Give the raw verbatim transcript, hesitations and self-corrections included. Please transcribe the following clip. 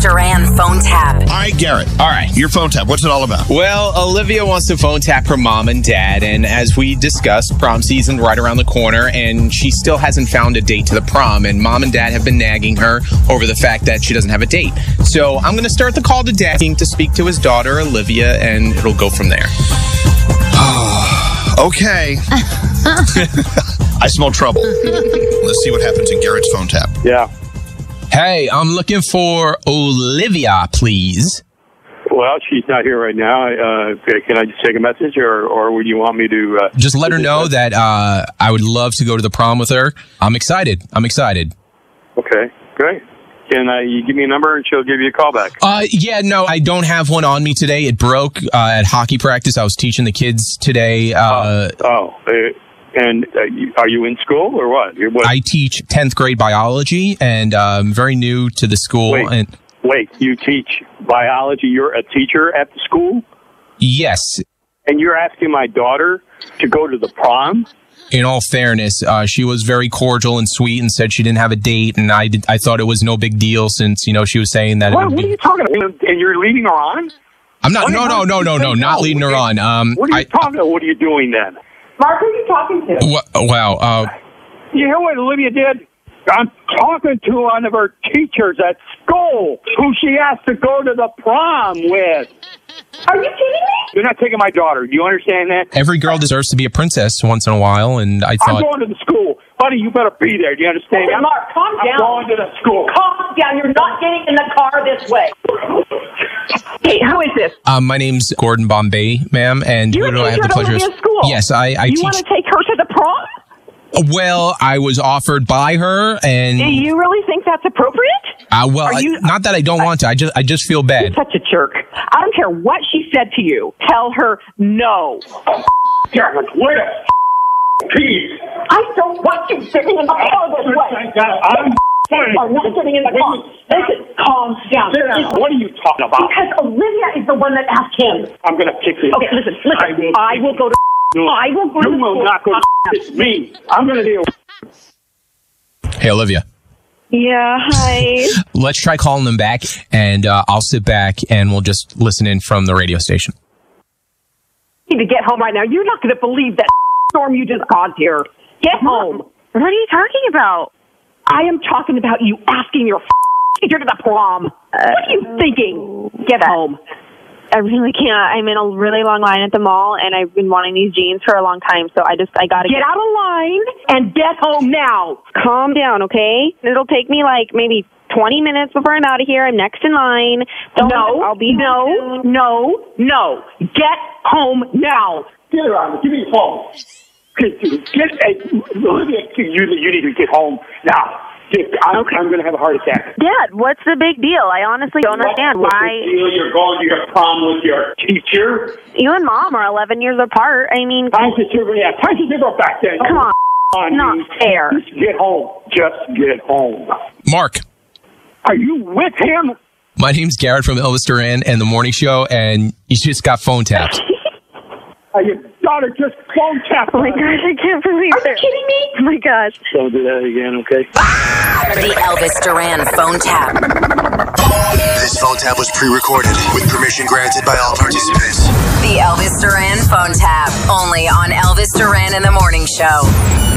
Duran phone tap. All right, Garrett. All right. Your phone tap. What's it all about? Well, Olivia wants to phone tap her mom and dad, and as we discussed, prom season right around the corner, and she still hasn't found a date to the prom, and mom and dad have been nagging her over the fact that she doesn't have a date. So I'm going to start the call to dad to speak to his daughter, Olivia, and it'll go from there. Okay. I smell trouble. Let's see what happens in Garrett's phone tap. Yeah. Hey, I'm looking for Olivia, please. Well, she's not here right now. Uh, can I just take a message, or, or would you want me to... Uh, just let her know that uh, I would love to go to the prom with her. I'm excited. I'm excited. Okay, great. Can uh, you give me a number and she'll give you a call back? Uh, yeah, no, I don't have one on me today. It broke uh, at hockey practice. I was teaching the kids today. Uh, oh, oh uh, and uh, you, are you in school or what? what? I teach tenth grade biology, and I'm um, very new to the school. Wait, and wait, you teach biology? You're a teacher at the school? Yes. And you're asking my daughter to go to the prom? In all fairness, uh, she was very cordial and sweet and said she didn't have a date, and I did, I thought it was no big deal since, you know, she was saying that. What, it would what be, are you talking about? And you're leading her on? I'm not. What No, no, no, no, no, not leading her on. Um, what are you I, talking about? What are you doing then? Mark, who are you talking to? Wh- wow. Uh, You hear what Olivia did? I'm talking to one of her teachers at school who she has to go to the prom with. Are you kidding me? You're not taking my daughter. Do you understand that? every girl deserves to be a princess once in a while, and I I'm thought. going to the school. Buddy, you better be there. Do you understand? Hey, Mark, calm I'm down. going to the school. Calm down. You're not getting in the car this way. Hey, who is this? Um, my name's Gordon Bombay, ma'am, and You're who do a I have teacher the at pleasure of? Olivia's school. Yes, I, I you teach. want to take her to the prom? Well, I was offered by her, and Do you really think that's appropriate? uh, well, Are you- I, not that I don't want to. I just, I just feel bad. You're such a jerk. I don't care what she said to you. Tell her no. Garrett, where? Please. I don't want you sitting in the car this way. I'm sorry. I'm not sitting in the car. Listen, calm down. What are you talking about? Because Olivia is the one that asked him. I'm going to kick you. Okay, listen, listen. I will, I will go to. No, I will go to you will school. not go to It's me. I'm going to deal with Hey, Olivia. Yeah, hi. Let's try calling them back, and uh, I'll sit back, and we'll just listen in from the radio station. You need to get home right now. You're not going to believe that storm you just caused here. Get home. What are you talking about? I am talking about you asking your teacher to the prom. Uh, what are you thinking? Get home. I really can't. I'm in a really long line at the mall, and I've been wanting these jeans for a long time, so I just, I gotta Get get... out of line and get home now. Calm down, okay? It'll take me, like, maybe twenty minutes before I'm out of here. I'm next in line. Don't, No, I'll be no, no, no. Get home now. Get her on. Give me your phone. Get, get, Olivia, you, you need to get home now. Get, I'm, Okay. I'm going to have a heart attack. Dad, what's the big deal? I honestly don't understand What's why the deal? You're going to your prom with your teacher? you and Mom are eleven years apart. I mean, Time to serve yeah, time to give her back then. come on. on Not you. fair. Just get home. Just get home. Mark, Are you with him? my name's Garrett from Elvis Duran and The Morning Show, and you just got phone tapped. Are your daughter just phone tapped? Oh my gosh, I can't believe Are you it. kidding me? Oh my gosh. Don't do that again, okay? The Elvis Duran phone tap. This phone tap was pre-recorded with permission granted by all participants. The Elvis Duran phone tap. Only on Elvis Duran in the Morning Show.